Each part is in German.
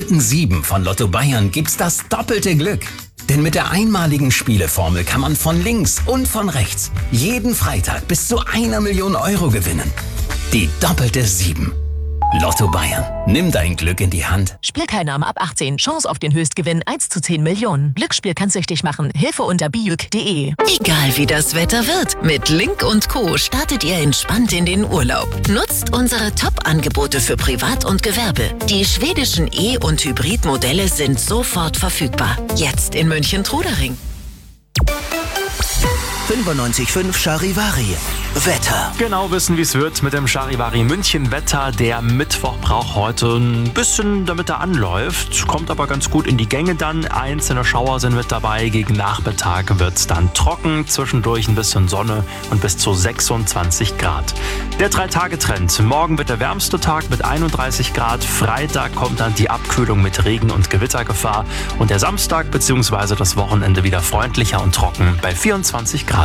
doppelten 7 von Lotto Bayern gibt's das doppelte Glück. Denn mit der einmaligen Spieleformel kann man von links und von rechts jeden Freitag bis zu 1 Million Euro gewinnen. Die doppelte 7. Lotto Bayern. Nimm dein Glück in die Hand. Spielteilnahme ab 18. Chance auf den Höchstgewinn 1 zu 10 Millionen. Glücksspiel kann süchtig machen. Hilfe unter bijuk.de. Egal wie das Wetter wird, mit Link & Co. startet ihr entspannt in den Urlaub. Nutzt unsere Top-Angebote für Privat und Gewerbe. Die schwedischen E- und Hybrid-Modelle sind sofort verfügbar. Jetzt in München-Trudering. 95.5 Charivari. Wetter. Genau wissen, wie es wird mit dem Charivari München Wetter. Der Mittwoch braucht heute ein bisschen, damit er anläuft. Kommt aber ganz gut in die Gänge dann. Einzelne Schauer sind mit dabei. Gegen Nachmittag wird es dann trocken. Zwischendurch ein bisschen Sonne und bis zu 26 Grad. Der 3-Tage-Trend. Morgen wird der wärmste Tag mit 31 Grad. Freitag kommt dann die Abkühlung mit Regen- und Gewittergefahr. Und der Samstag bzw. das Wochenende wieder freundlicher und trocken bei 24 Grad.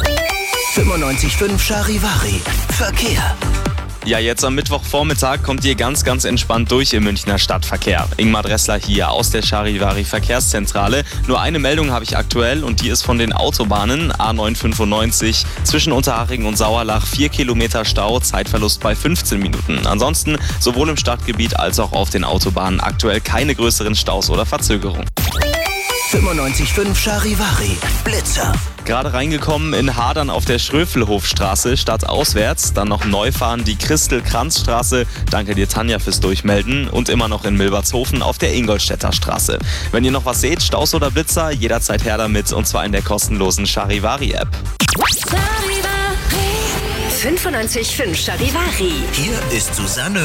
95.5 Charivari. Verkehr. Ja, jetzt am Mittwochvormittag kommt ihr ganz entspannt durch im Münchner Stadtverkehr. Ingmar Dressler hier aus der Charivari Verkehrszentrale. Nur eine Meldung habe ich aktuell und die ist von den Autobahnen. A995 zwischen Unterhaching und Sauerlach 4 Kilometer Stau, Zeitverlust bei 15 Minuten. Ansonsten sowohl im Stadtgebiet als auch auf den Autobahnen aktuell keine größeren Staus oder Verzögerungen. 95.5 Charivari. Blitzer. Gerade reingekommen in Hadern auf der Schröfelhofstraße, stadtauswärts. Dann noch Neufahren, die Christel-Kranz-Straße. Danke dir, Tanja, fürs Durchmelden. Und immer noch in Milbertshofen auf der Ingolstädter Straße. Wenn ihr noch was seht, Staus oder Blitzer, jederzeit her damit. Und zwar in der kostenlosen Charivari-App. 95.5 Charivari. Hier ist Susanne